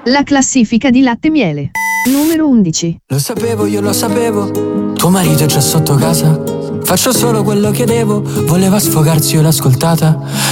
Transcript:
La classifica di Latte Miele. Numero 11. Lo sapevo, io lo sapevo, tuo marito è già sotto casa. Faccio solo quello che devo, voleva sfogarsi, io l'ho ascoltata.